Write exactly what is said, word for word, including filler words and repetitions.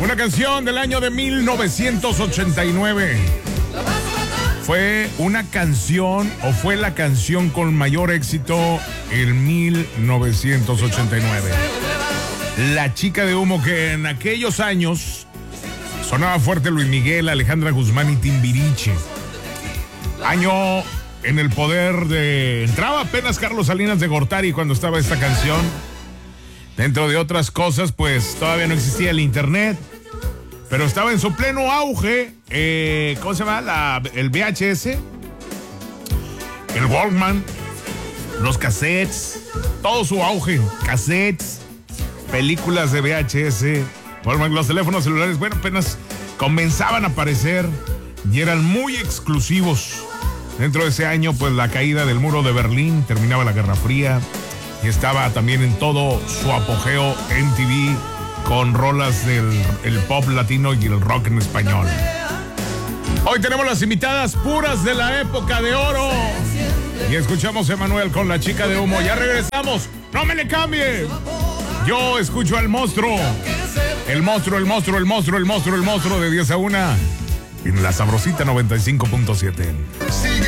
Una canción del año de mil novecientos ochenta y nueve. Fue una canción o fue la canción con mayor éxito en mil novecientos ochenta y nueve. La Chica de Humo, que en aquellos años sonaba fuerte Luis Miguel, Alejandra Guzmán y Timbiriche. Año en el poder de... Entraba apenas Carlos Salinas de Gortari cuando estaba esta canción. Dentro de otras cosas, pues todavía no existía el internet, pero estaba en su pleno auge. Eh, ¿Cómo se llama? La, el V H S, el Walkman, los cassettes, todo su auge. Cassettes, películas de V H S, Walkman, los teléfonos celulares, bueno, apenas comenzaban a aparecer y eran muy exclusivos. Dentro de ese año, pues la caída del muro de Berlín, terminaba la Guerra Fría y estaba también en todo su apogeo M T V con rolas del el pop latino y el rock en español. Hoy tenemos las invitadas puras de la época de oro y escuchamos a Emanuel con La Chica de Humo. Ya regresamos, no me le cambie. Yo escucho al monstruo, el monstruo, el monstruo, el monstruo, el monstruo, el monstruo de diez a una en la Sabrosita noventa y cinco punto siete.